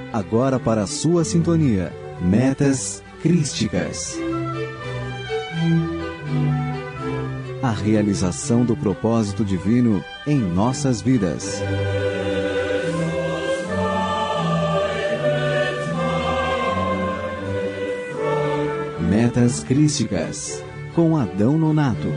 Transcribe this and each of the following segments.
Agora para a sua sintonia, Metas Crísticas. A realização do propósito divino em nossas vidas. Metas Crísticas, com Adão Nonato.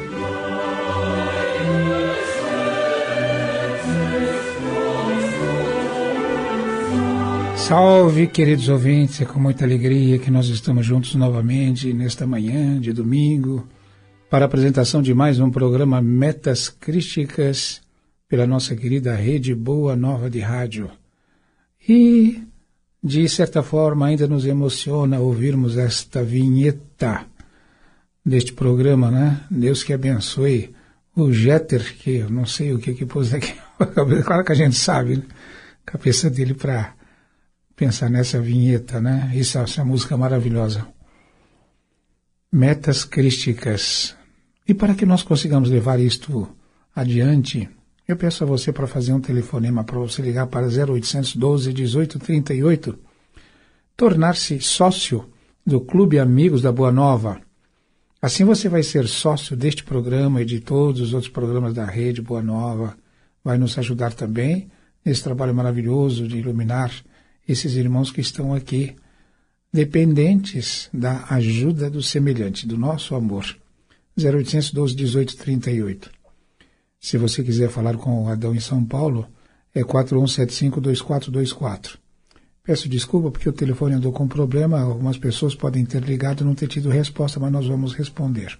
Salve, queridos ouvintes, é com muita alegria que nós estamos juntos novamente nesta manhã de domingo para a apresentação de mais um programa Metas Crísticas pela nossa querida Rede Boa Nova de Rádio. E, de certa forma, ainda nos emociona ouvirmos esta vinheta deste programa, né? Deus que abençoe o Jeter, que eu não sei o que pôs aqui, claro que a gente sabe, né? Cabeça dele para pensar nessa vinheta, né? Essa música maravilhosa. Metas Crísticas. E para que nós consigamos levar isto adiante, eu peço a você para fazer um telefonema, para você ligar para 0800 12 18 38, tornar-se sócio do Clube Amigos da Boa Nova. Assim você vai ser sócio deste programa e de todos os outros programas da Rede Boa Nova. Vai nos ajudar também nesse trabalho maravilhoso de iluminar esses irmãos que estão aqui, dependentes da ajuda do semelhante, do nosso amor. 0800 12 18 38. Se você quiser falar com o Adão em São Paulo, é 4175-2424. Peço desculpa porque o telefone andou com problema, algumas pessoas podem ter ligado e não ter tido resposta, mas nós vamos responder.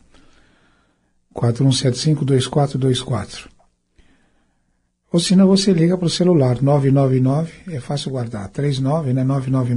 4175-2424. Ou senão você liga para o celular 999, é fácil guardar, 39, né?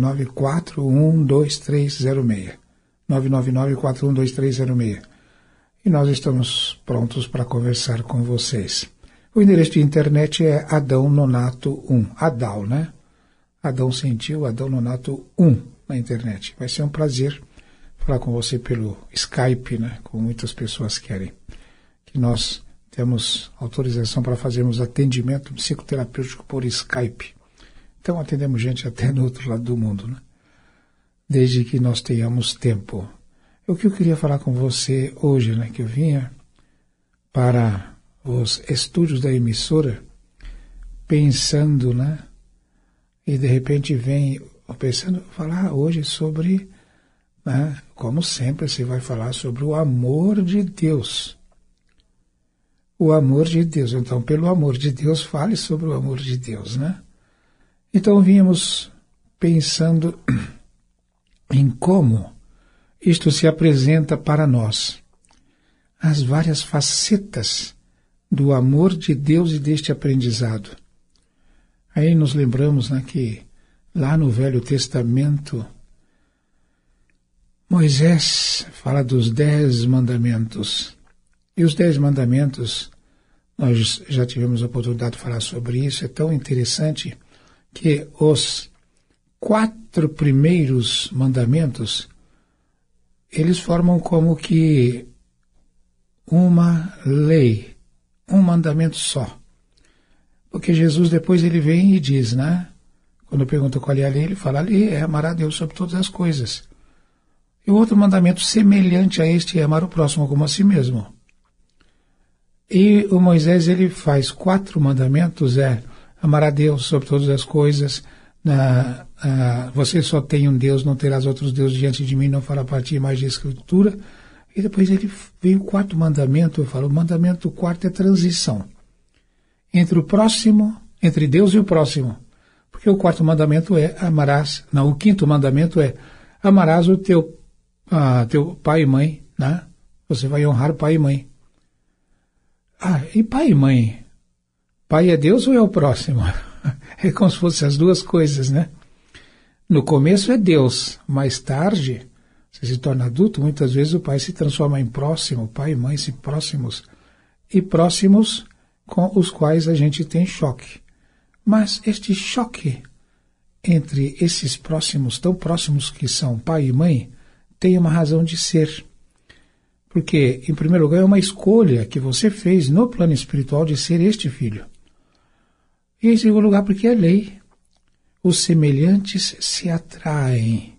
999-412306. 999-412306. E nós estamos prontos para conversar com vocês. O endereço de internet é Adão Nonato 1. Adal, né? Adão sentiu, Adão Nonato 1 na internet. Vai ser um prazer falar com você pelo Skype, né? Como muitas pessoas querem. Que nós temos autorização para fazermos atendimento psicoterapêutico por Skype. Então atendemos gente até no outro lado do mundo, né? Desde que nós tenhamos tempo. O que eu queria falar com você hoje, né? Que eu vinha para os estúdios da emissora pensando, né? E de repente vem pensando falar hoje sobre, né? Como sempre você vai falar sobre o amor de Deus. O amor de Deus. Então, pelo amor de Deus, fale sobre o amor de Deus, né? Então, vínhamos pensando em como isto se apresenta para nós. As várias facetas do amor de Deus e deste aprendizado. Aí nos lembramos, né, que lá no Velho Testamento, Moisés fala dos 10 mandamentos. E os 10 mandamentos, nós já tivemos a oportunidade de falar sobre isso, é tão interessante que os 4 primeiros mandamentos, eles formam como que uma lei, um mandamento só. Porque Jesus depois ele vem e diz, né? Quando pergunta qual é a lei, ele fala, a lei é amar a Deus sobre todas as coisas. E o outro mandamento semelhante a este é amar o próximo como a si mesmo. E o Moisés, ele faz 4 mandamentos, amar a Deus sobre todas as coisas, você só tem um Deus, não terás outros deuses diante de mim, não fará parte mais de escritura. E depois ele vem o 4º mandamento, eu falo, o mandamento 4 é transição. Entre o próximo, entre Deus e o próximo. Porque o 4º mandamento é amarás, não, o 5º mandamento é amarás o teu pai e mãe, né? Você vai honrar pai e mãe. E pai e mãe? Pai é Deus ou é o próximo? É como se fossem as duas coisas, né? No começo é Deus, mais tarde, você se torna adulto, muitas vezes o pai se transforma em próximo, pai e mãe se próximos, e próximos com os quais a gente tem choque. Mas este choque entre esses próximos, tão próximos que são pai e mãe, tem uma razão de ser. Porque, em primeiro lugar, é uma escolha que você fez no plano espiritual de ser este filho. E em segundo lugar, porque é lei. os semelhantes se atraem.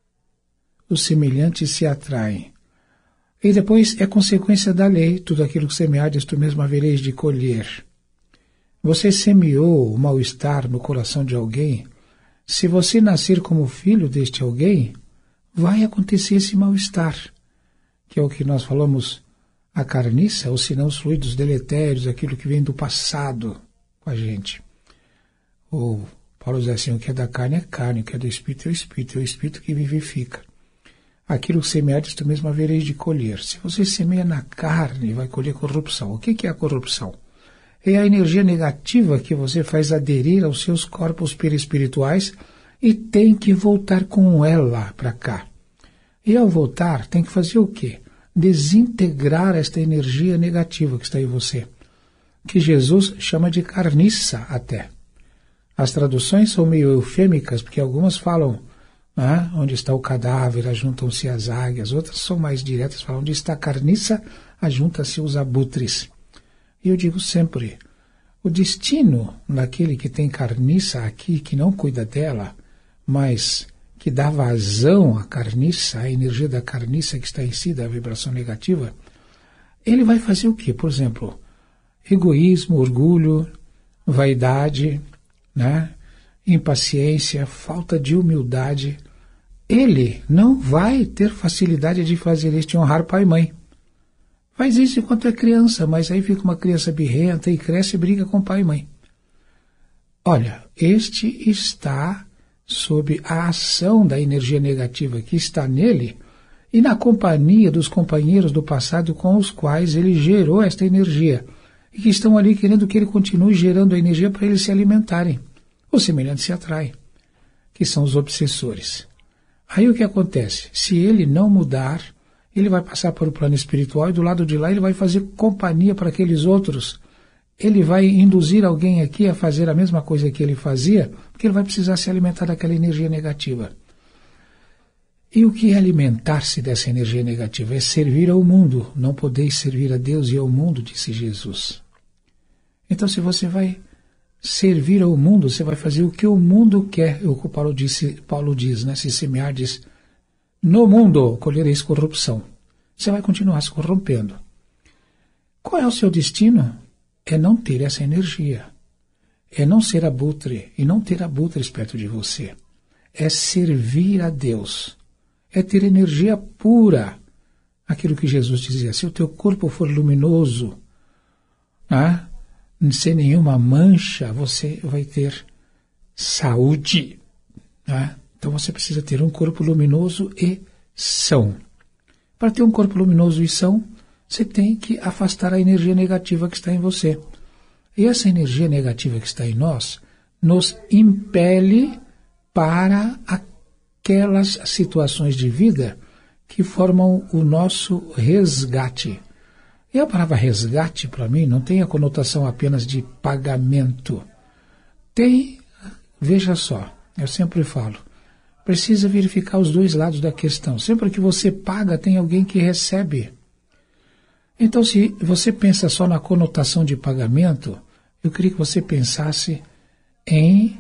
Os semelhantes se atraem. E depois é consequência da lei, tudo aquilo que semeardes, tu mesmo havereis de colher. Você semeou o mal-estar no coração de alguém, se você nascer como filho deste alguém, vai acontecer esse mal-estar, que é o que nós falamos, a carniça, ou senão os fluidos deletérios, aquilo que vem do passado com a gente. O Paulo diz assim, o que é da carne é carne, o que é do espírito é o espírito que vivifica. Aquilo que semeardes, tu mesmo havereis de colher. Se você semeia na carne, vai colher corrupção. O que é a corrupção? É a energia negativa que você faz aderir aos seus corpos perispirituais e tem que voltar com ela para cá. E ao voltar, tem que fazer o quê? Desintegrar esta energia negativa que está em você, que Jesus chama de carniça até. As traduções são meio eufêmicas, porque algumas falam onde está o cadáver, ajuntam-se as águias, outras são mais diretas, falam onde está a carniça, ajuntam-se os abutres. E eu digo sempre, o destino daquele que tem carniça aqui, que não cuida dela, mas que dá vazão à carniça, à energia da carniça que está em si, da vibração negativa, ele vai fazer o quê? Por exemplo, egoísmo, orgulho, vaidade, impaciência, falta de humildade. Ele não vai ter facilidade de fazer isso, de honrar pai e mãe. Faz isso enquanto é criança, mas aí fica uma criança birrenta e cresce e briga com pai e mãe. Olha, este está sob a ação da energia negativa que está nele e na companhia dos companheiros do passado com os quais ele gerou esta energia e que estão ali querendo que ele continue gerando a energia para eles se alimentarem. Os semelhantes se atraem, que são os obsessores. Aí o que acontece? Se ele não mudar, ele vai passar para o plano espiritual e do lado de lá ele vai fazer companhia para aqueles outros. Ele vai induzir alguém aqui a fazer a mesma coisa que ele fazia, porque ele vai precisar se alimentar daquela energia negativa. E o que é alimentar-se dessa energia negativa? É servir ao mundo. Não podeis servir a Deus e ao mundo, disse Jesus. Então, se você vai servir ao mundo, você vai fazer o que o mundo quer. O que Paulo diz, se semeardes no mundo, colhereis corrupção. Você vai continuar se corrompendo. Qual é o seu destino? É não ter essa energia. É não ser abutre e não ter abutres perto de você. É servir a Deus. É ter energia pura. Aquilo que Jesus dizia, se o teu corpo for luminoso, sem nenhuma mancha, você vai ter saúde. Então você precisa ter um corpo luminoso e são. Para ter um corpo luminoso e são, você tem que afastar a energia negativa que está em você. E essa energia negativa que está em nós nos impele para aquelas situações de vida que formam o nosso resgate. E a palavra resgate, para mim, não tem a conotação apenas de pagamento. Tem, veja só, eu sempre falo, precisa verificar os dois lados da questão. Sempre que você paga, tem alguém que recebe. Então, se você pensa só na conotação de pagamento, eu queria que você pensasse em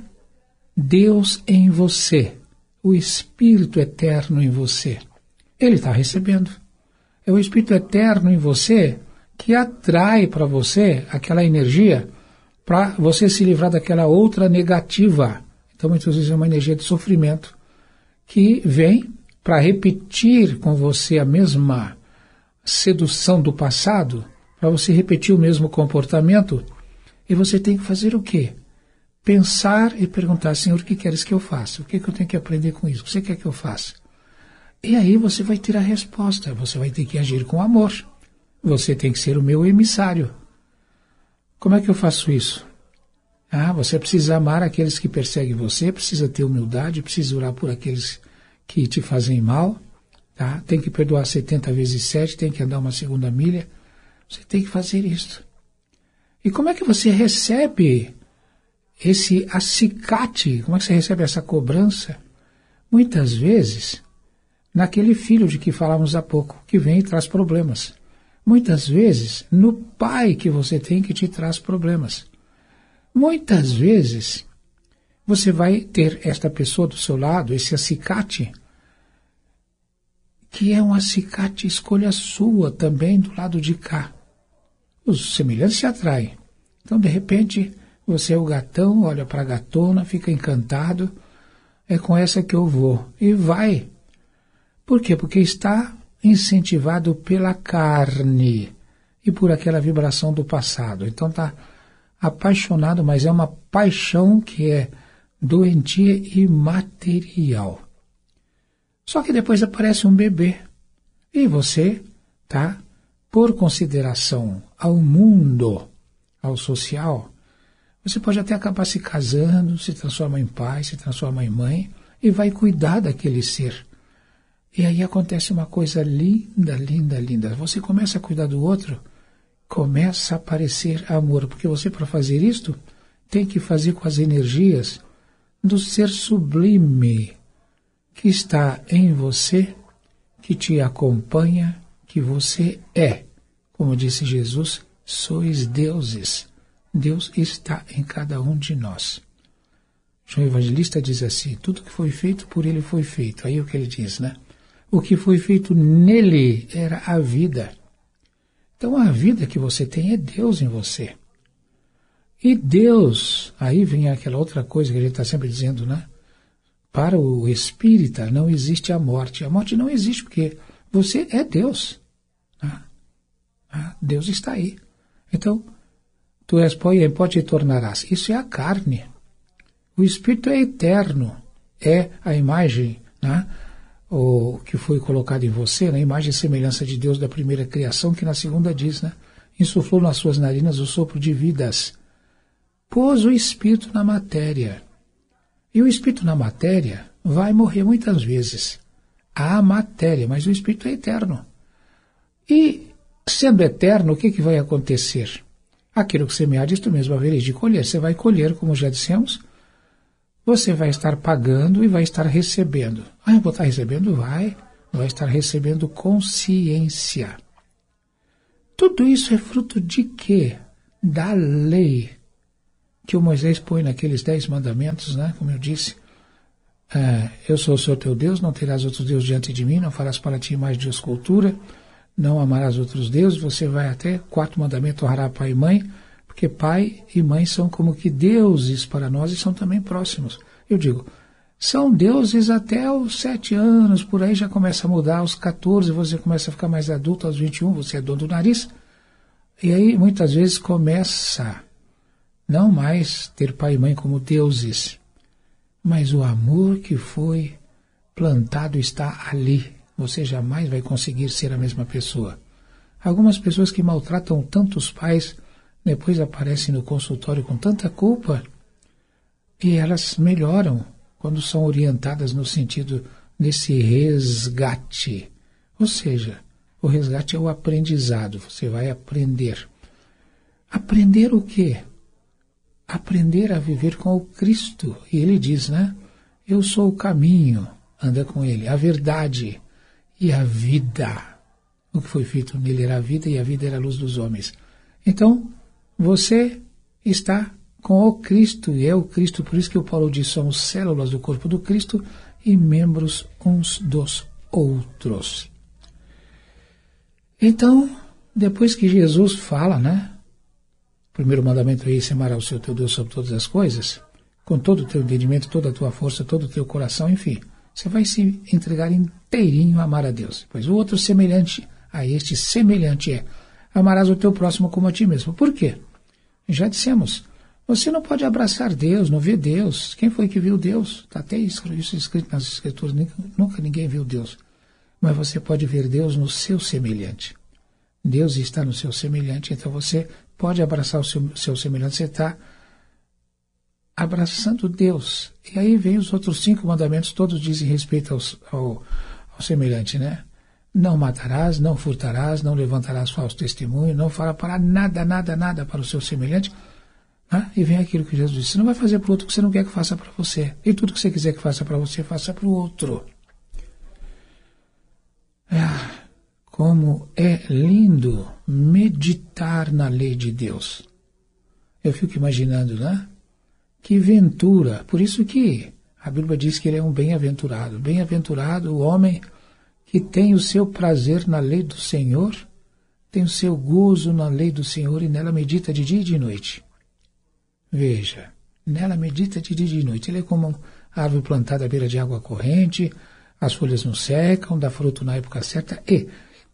Deus em você, o Espírito Eterno em você. Ele está recebendo. É o Espírito Eterno em você que atrai para você aquela energia para você se livrar daquela outra negativa. Então, muitas vezes é uma energia de sofrimento que vem para repetir com você a mesma sedução do passado, para você repetir o mesmo comportamento, e você tem que fazer o quê? Pensar e perguntar, Senhor, o que queres que eu faça? O que eu tenho que aprender com isso? O que você quer que eu faça? E aí você vai ter a resposta, você vai ter que agir com amor. Você tem que ser o meu emissário. Como é que eu faço isso? Você precisa amar aqueles que perseguem você, precisa ter humildade, precisa orar por aqueles que te fazem mal, tem que perdoar 70 vezes 7, tem que andar uma segunda milha. Você tem que fazer isso. E como é que você recebe esse acicate? Como é que você recebe essa cobrança? Muitas vezes, naquele filho de que falamos há pouco, que vem e traz problemas. Muitas vezes, no pai que você tem que te traz problemas. Muitas vezes, você vai ter esta pessoa do seu lado, esse acicate, que é um acicate escolha sua também do lado de cá. Os semelhantes se atraem. Então, de repente, você é o gatão, olha para a gatona, fica encantado, é com essa que eu vou. E vai. Por quê? Porque está incentivado pela carne e por aquela vibração do passado. Então está apaixonado, mas é uma paixão que é doentia e material. Só que depois aparece um bebê e você, tá, por consideração ao mundo, ao social, você pode até acabar se casando, se transforma em pai, se transforma em mãe e vai cuidar daquele ser. E aí acontece uma coisa linda, linda, linda. Você começa a cuidar do outro, começa a aparecer amor, porque você, para fazer isto, tem que fazer com as energias do ser sublime que está em você, que te acompanha, que você é. Como disse Jesus, sois deuses. Deus está em cada um de nós. João Evangelista diz assim, tudo que foi feito por ele foi feito. Aí o que ele diz, né? O que foi feito nele era a vida. Então a vida que você tem é Deus em você. E Deus, aí vem aquela outra coisa que a gente está sempre dizendo, né? Para o espírita não existe a morte. A morte não existe porque você é Deus. Deus está aí. Então, tu és pó e em pó te tornarás. Isso é a carne. O espírito é eterno. É a imagem, né? O que foi colocado em você, na imagem e semelhança de Deus da primeira criação, que na segunda diz, né? Insuflou nas suas narinas o sopro de vidas. Pôs o espírito na matéria. E o espírito na matéria vai morrer muitas vezes. A matéria, mas o espírito é eterno. E, sendo eterno, o que vai acontecer? Aquilo que semear, isto mesmo havereis de colher. Você vai colher, como já dissemos, você vai estar pagando e vai estar recebendo. Eu vou estar recebendo? Vai estar recebendo consciência. Tudo isso é fruto de quê? Da lei que o Moisés põe naqueles 10 mandamentos, né? Como eu disse, eu sou o Senhor teu Deus, não terás outros deuses diante de mim, não farás para ti imagem de escultura, não amarás outros deuses, você vai até 4 mandamentos, honrará pai e mãe, porque pai e mãe são como que deuses para nós e são também próximos. Eu digo, são deuses até os 7 anos, por aí já começa a mudar, aos 14 você começa a ficar mais adulto, aos 21 você é dono do nariz, e aí muitas vezes começa não mais ter pai e mãe como deuses, mas o amor que foi plantado está ali. Você jamais vai conseguir ser a mesma pessoa. Algumas pessoas que maltratam tantos pais, depois aparecem no consultório com tanta culpa, e elas melhoram quando são orientadas no sentido desse resgate. Ou seja, o resgate é o aprendizado, você vai aprender. Aprender o quê? Aprender a viver com o Cristo. E ele diz, né? Eu sou o caminho, anda com ele, a verdade e a vida. O que foi feito nele era a vida e a vida era a luz dos homens. Então, você está com o Cristo e é o Cristo, por isso que o Paulo diz, somos células do corpo do Cristo e membros uns dos outros. Então, depois que Jesus fala, né? O primeiro mandamento é esse, amarás o Senhor teu Deus sobre todas as coisas, com todo o teu entendimento, toda a tua força, todo o teu coração, enfim. Você vai se entregar inteirinho a amar a Deus. Pois o outro semelhante a este, semelhante é, amarás o teu próximo como a ti mesmo. Por quê? Já dissemos, você não pode abraçar Deus, não ver Deus. Quem foi que viu Deus? Está até isso escrito nas Escrituras, nunca ninguém viu Deus. Mas você pode ver Deus no seu semelhante. Deus está no seu semelhante, então você pode abraçar o seu semelhante, você está abraçando Deus. E aí vem os outros 5 mandamentos, todos dizem respeito ao semelhante, né? Não matarás, não furtarás, não levantarás falso testemunho, não fará nada para o seu semelhante. E vem aquilo que Jesus disse, você não vai fazer para o outro o que você não quer que faça para você. E tudo que você quiser que faça para você, faça para o outro. Como é lindo meditar na lei de Deus. Eu fico imaginando, né? Que ventura! Por isso que a Bíblia diz que ele é um bem-aventurado. Bem-aventurado o homem que tem o seu prazer na lei do Senhor, tem o seu gozo na lei do Senhor e nela medita de dia e de noite. Veja, nela medita de dia e de noite. Ele é como uma árvore plantada à beira de água corrente, as folhas não secam, dá fruto na época certa e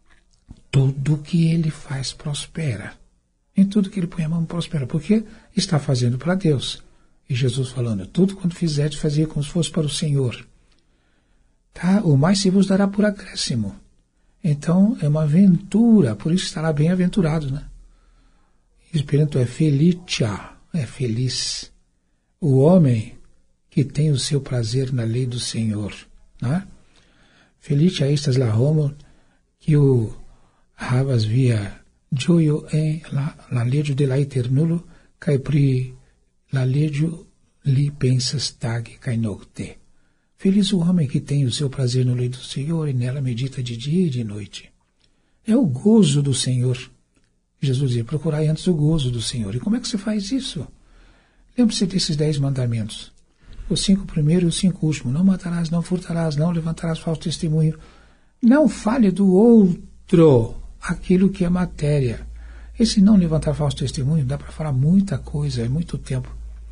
tudo que ele faz prospera. Em tudo que ele põe a mão prospera, porque está fazendo para Deus. E Jesus falando, tudo quanto fizerdes, fazia como se fosse para o Senhor. Tá? O mais se vos dará por acréscimo. Então, é uma aventura, por isso estará bem-aventurado, né? O Esperanto é felicia, é feliz. O homem que tem o seu prazer na lei do Senhor, né? Felicia estas la homo, que o havas via gioio en la legio de la eternulo, cae pri la legio li pensas tag cae nocte. Feliz o homem que tem o seu prazer na lei do Senhor e nela medita de dia e de noite. É o gozo do Senhor. Jesus dizia, procurai antes o gozo do Senhor. E como é que se faz isso? Lembre-se desses 10 mandamentos. Os 5 primeiros e os 5 últimos. Não matarás, não furtarás, não levantarás falso testemunho. Não fale do outro aquilo que é matéria. Esse não levantar falso testemunho dá para falar muita coisa, é muito tempo.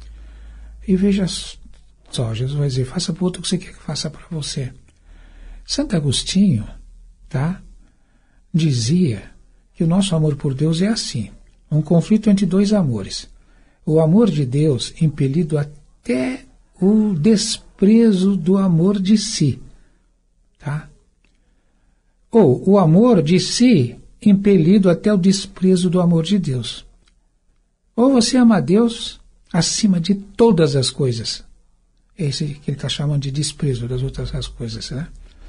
E veja só, Jesus vai dizer, faça para o outro o que você quer que faça para você. Santo Agostinho, tá, dizia que o nosso amor por Deus é assim, um conflito entre 2 amores. O amor de Deus impelido até o desprezo do amor de si, tá? Ou o amor de si impelido até o desprezo do amor de Deus. Ou você ama a Deus acima de todas as coisas. Esse que ele está chamando de desprezo das outras as coisas, né?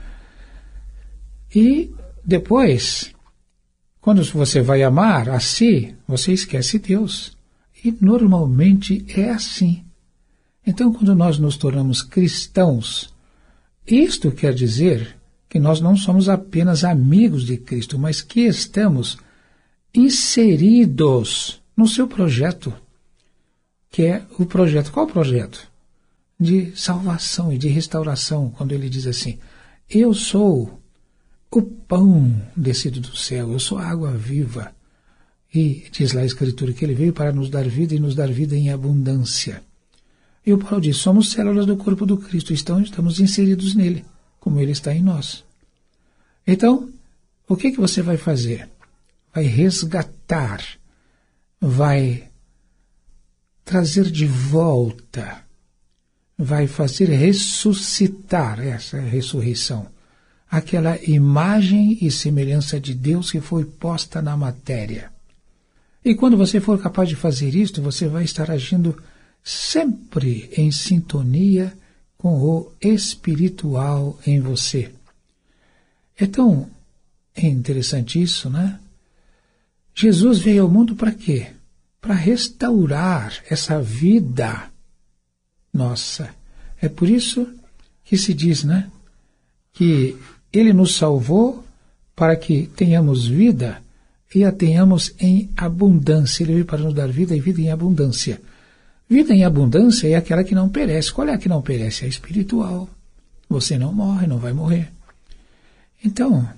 E depois, quando você vai amar a si, você esquece Deus. E normalmente é assim. Então, quando nós nos tornamos cristãos, isto quer dizer que nós não somos apenas amigos de Cristo, mas que estamos inseridos no seu projeto, que é o projeto. Qual o projeto? De salvação e de restauração, quando ele diz assim, eu sou o pão descido do céu, eu sou a água viva. E diz lá a Escritura que ele veio para nos dar vida e nos dar vida em abundância. E o Paulo diz, somos células do corpo do Cristo, estamos inseridos nele, como ele está em nós. Então, o que você vai fazer? Vai resgatar, vai trazer de volta, vai fazer ressuscitar, essa é a ressurreição, aquela imagem e semelhança de Deus que foi posta na matéria. E quando você for capaz de fazer isto, você vai estar agindo sempre em sintonia com o espiritual em você. Então, é interessante isso, né? Jesus veio ao mundo para quê? Para restaurar essa vida nossa. É por isso que se diz, né? Que ele nos salvou para que tenhamos vida e a tenhamos em abundância. Ele veio para nos dar vida e vida em abundância. Vida em abundância é aquela que não perece. Qual é a que não perece? É a espiritual. Você não morre, não vai morrer. Então,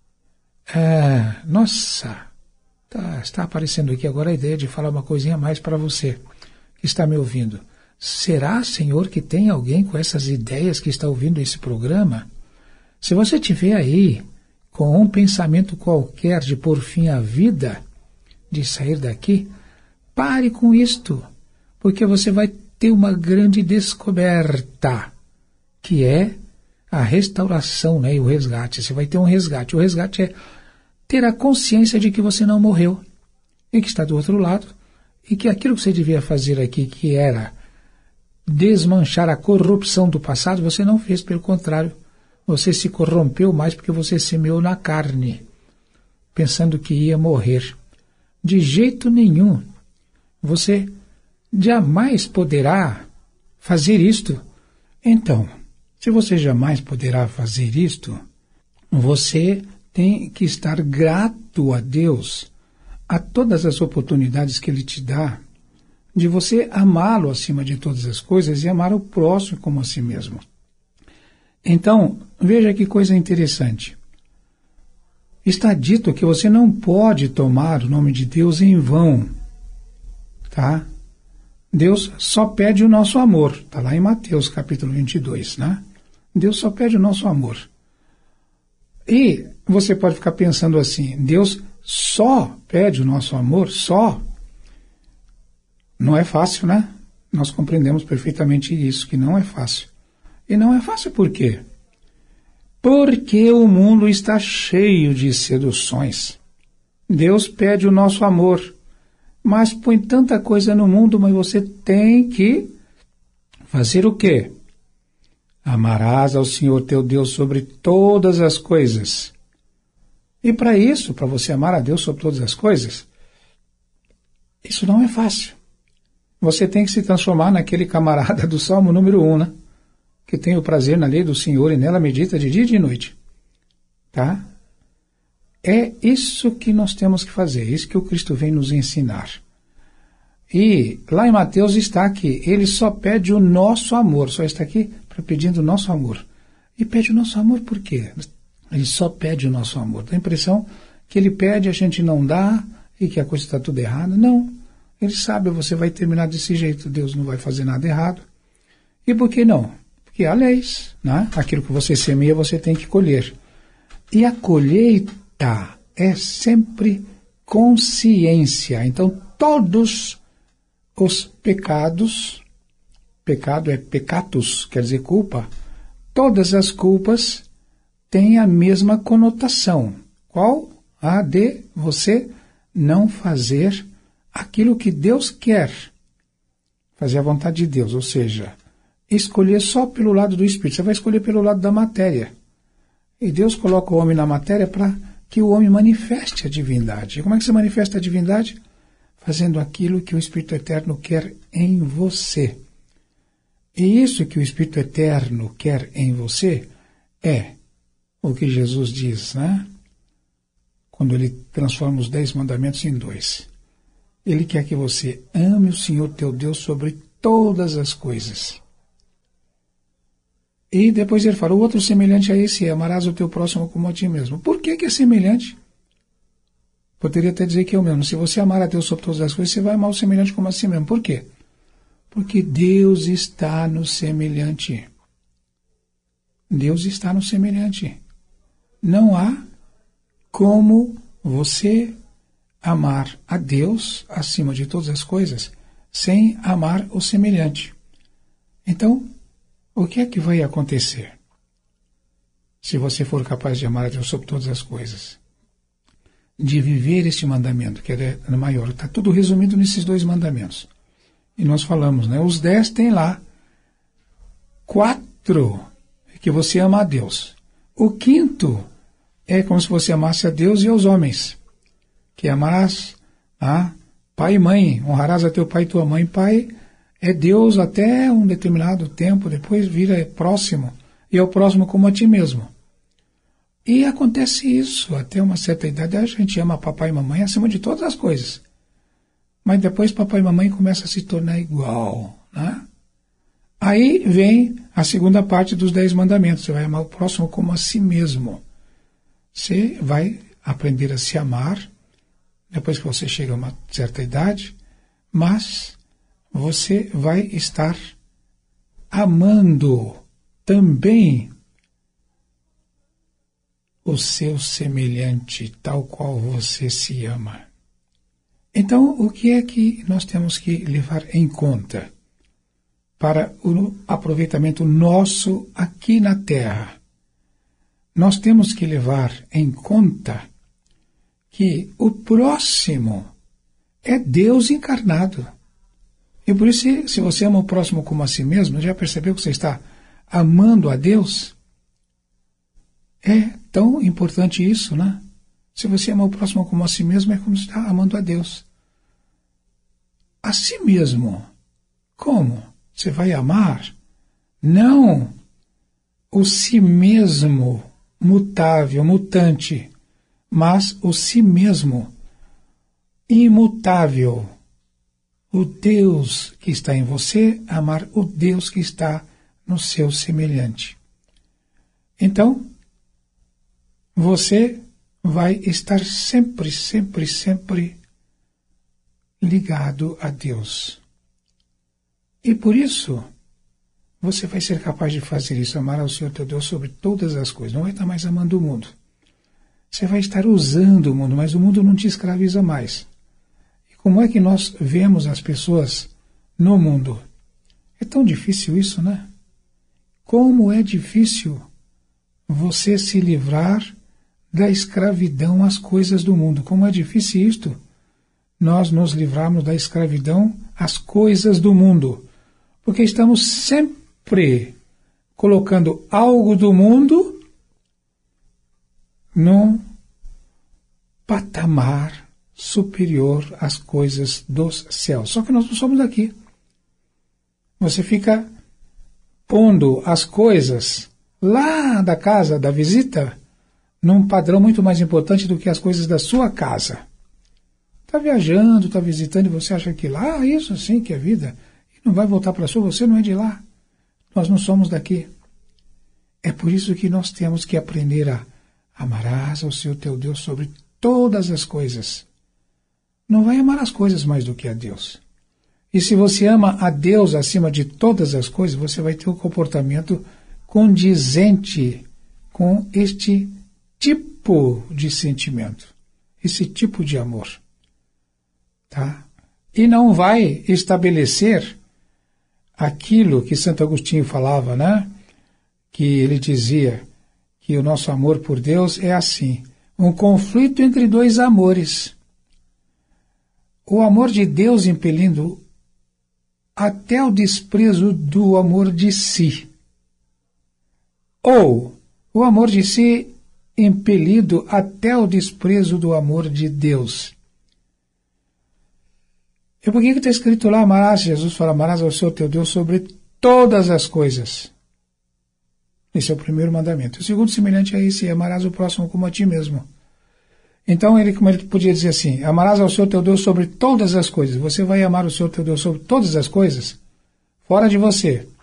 está aparecendo aqui agora a ideia de falar uma coisinha a mais para você que está me ouvindo. Será, Senhor, que tem alguém com essas ideias que está ouvindo esse programa? Se você tiver aí com um pensamento qualquer de pôr fim à vida, de sair daqui, pare com isto, porque você vai ter uma grande descoberta, que é a restauração, né, e o resgate. Você vai ter um resgate. O resgate é ter a consciência de que você não morreu, e que está do outro lado, e que aquilo que você devia fazer aqui, que era desmanchar a corrupção do passado, você não fez, pelo contrário. Você se corrompeu mais porque você semeou na carne, pensando que ia morrer. De jeito nenhum. Você jamais poderá fazer isto. Então, se você jamais poderá fazer isto, você tem que estar grato a Deus, a todas as oportunidades que Ele te dá de você amá-lo acima de todas as coisas e amar o próximo como a si mesmo. Então, veja que coisa interessante. Está dito que você não pode tomar o nome de Deus em vão, tá? Deus só pede o nosso amor, está lá em Mateus capítulo 22, né? Deus só pede o nosso amor. E você pode ficar pensando assim, Deus só pede o nosso amor, só? Não é fácil, né? Nós compreendemos perfeitamente isso, que não é fácil. E não é fácil por quê? Porque o mundo está cheio de seduções. Deus pede o nosso amor, mas põe tanta coisa no mundo, mas você tem que fazer o quê? Amarás ao Senhor teu Deus sobre todas as coisas. E para isso, para você amar a Deus sobre todas as coisas, isso não é fácil. Você tem que se transformar naquele camarada do Salmo número 1, né? Que tem o prazer na lei do Senhor e nela medita de dia e de noite. Tá? É isso que nós temos que fazer, isso que o Cristo vem nos ensinar. E lá em Mateus está que ele só pede o nosso amor, só está aqui pedindo o nosso amor. E pede o nosso amor por quê? Ele só pede o nosso amor. Dá a impressão que ele pede, a gente não dá e que a coisa está tudo errada. Não. Ele sabe, você vai terminar desse jeito, Deus não vai fazer nada errado. E por que não? Porque há leis, né? Aquilo que você semeia, você tem que colher. E a colheita é sempre consciência. Então, todos os pecados, pecado é pecatus, quer dizer culpa, todas as culpas têm a mesma conotação. Qual? A de você não fazer aquilo que Deus quer. Fazer a vontade de Deus, ou seja, escolher só pelo lado do Espírito. Você vai escolher pelo lado da matéria. E Deus coloca o homem na matéria para que o homem manifeste a divindade. E como é que você manifesta a divindade? Fazendo aquilo que o Espírito Eterno quer em você. E isso que o Espírito Eterno quer em você é o que Jesus diz, né? Quando ele transforma os 10 mandamentos em 2. Ele quer que você ame o Senhor teu Deus sobre todas as coisas. E depois ele fala, o outro semelhante a esse é, amarás o teu próximo como a ti mesmo. Por que é semelhante? Poderia até dizer que é o mesmo. Se você amar a Deus sobre todas as coisas, você vai amar o semelhante como a si mesmo. Por quê? Porque Deus está no semelhante. Deus está no semelhante. Não há como você amar a Deus acima de todas as coisas sem amar o semelhante. Então, o que é que vai acontecer se você for capaz de amar a Deus sobre todas as coisas? De viver este mandamento, que é maior. Está tudo resumido nesses 2 mandamentos. E nós falamos, né? Os 10 tem lá 4 que você ama a Deus. O 5º é como se você amasse a Deus e aos homens. Que amarás a pai e mãe, honrarás a teu pai e tua mãe. Pai é Deus até um determinado tempo, depois vira próximo, e é o próximo como a ti mesmo. E acontece isso, até uma certa idade a gente ama papai e mamãe acima de todas as coisas. Mas depois papai e mamãe começam a se tornar igual, né? Aí vem a segunda parte dos 10 mandamentos, você vai amar o próximo como a si mesmo. Você vai aprender a se amar, depois que você chega a uma certa idade, mas você vai estar amando também o seu semelhante, tal qual você se ama. Então, o que é que nós temos que levar em conta para o aproveitamento nosso aqui na Terra? Nós temos que levar em conta que o próximo é Deus encarnado. E por isso, se você ama o próximo como a si mesmo, já percebeu que você está amando a Deus? É tão importante isso, né? Se você ama o próximo como a si mesmo, é como se está amando a Deus. A si mesmo. Como? Você vai amar? Não o si mesmo mutável, mutante, mas o si mesmo imutável, o Deus que está em você, amar o Deus que está no seu semelhante. Então, você vai estar sempre, sempre, sempre ligado a Deus. E por isso, você vai ser capaz de fazer isso, amar ao Senhor teu Deus sobre todas as coisas. Não vai estar mais amando o mundo. Você vai estar usando o mundo, mas o mundo não te escraviza mais. E como é que nós vemos as pessoas no mundo? É tão difícil isso, né? Como é difícil você se livrar da escravidão às coisas do mundo. Como é difícil isto, nós nos livrarmos da escravidão às coisas do mundo. Porque estamos sempre colocando algo do mundo num patamar superior às coisas dos céus. Só que nós não somos daqui. Você fica pondo as coisas lá da casa, da visita, num padrão muito mais importante do que as coisas da sua casa. Está viajando, está visitando e você acha que lá, isso sim que é vida, e não vai voltar para a sua, você não é de lá. Nós não somos daqui. É por isso que nós temos que aprender a amarás ao Senhor teu Deus sobre todas as coisas. Não vai amar as coisas mais do que a Deus. E se você ama a Deus acima de todas as coisas, você vai ter um comportamento condizente com este tipo de sentimento, esse tipo de amor. Tá? E não vai estabelecer aquilo que Santo Agostinho falava, né? Que ele dizia que o nosso amor por Deus é assim, um conflito entre dois amores. O amor de Deus impelindo até o desprezo do amor de si. Ou o amor de si impelido até o desprezo do amor de Deus. E por que está escrito lá, amarás, Jesus fala, amarás ao Senhor teu Deus sobre todas as coisas. Esse é o primeiro mandamento. O segundo, semelhante a esse, é amarás o próximo como a ti mesmo. Então, como ele podia dizer assim, amarás ao Senhor teu Deus sobre todas as coisas. Você vai amar o Senhor teu Deus sobre todas as coisas? Fora de você.